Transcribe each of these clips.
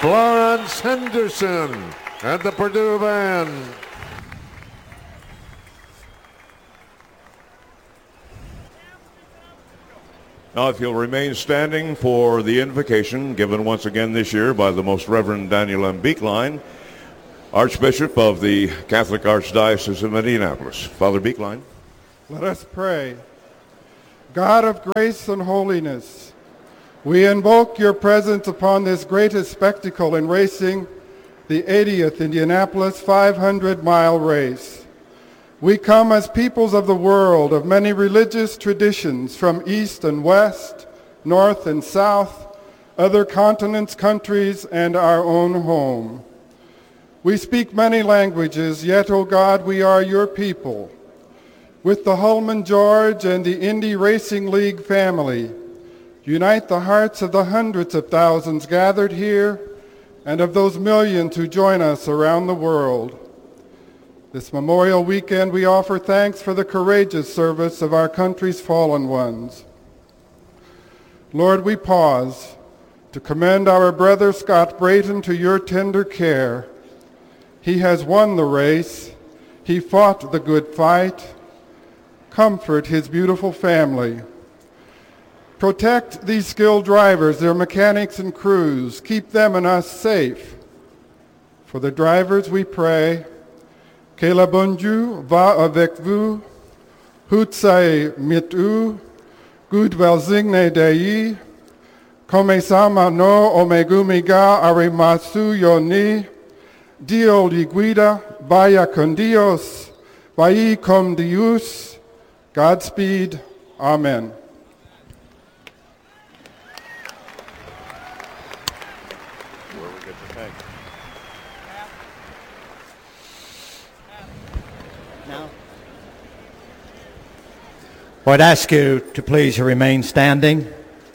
Florence Henderson and the Purdue Band. Now, if you'll remain standing for the invocation given once again this year by the Most Reverend Daniel M. Beekline, Archbishop of the Catholic Archdiocese of Indianapolis. Father Beekline. Let us pray. God of grace and holiness, we invoke your presence upon this greatest spectacle in racing, the 80th Indianapolis 500-mile race. We come as peoples of the world of many religious traditions from east and west, north and south, other continents, countries, and our own home. We speak many languages, yet, O God, we are your people. With the Hulman George and the Indy Racing League family, unite the hearts of the hundreds of thousands gathered here and of those millions who join us around the world. This Memorial Weekend, we offer thanks for the courageous service of our country's fallen ones. Lord, we pause to commend our brother Scott Brayton to your tender care. He has won the race. He fought the good fight. Comfort his beautiful family. Protect these skilled drivers, their mechanics and crews. Keep them and us safe. For the drivers we pray, que le bon Dieu va avec vous, hut sei mit vous, gut velsigne Dei, come sama no omegumiga arimasu yoni, Dio li guida, vaya con Dios, vai con Dios, Godspeed, Amen. I'd ask you to please remain standing.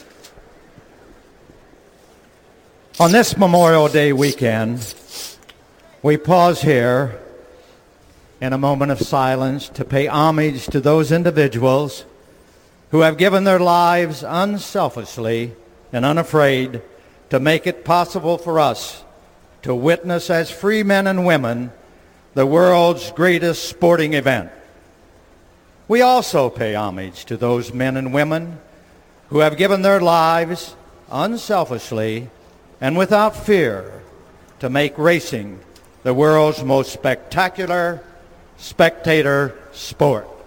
On this Memorial Day weekend, we pause here in a moment of silence to pay homage to those individuals who have given their lives unselfishly and unafraid to make it possible for us to witness as free men and women the world's greatest sporting event. We also pay homage to those men and women who have given their lives unselfishly and without fear to make racing the world's most spectacular spectator sport.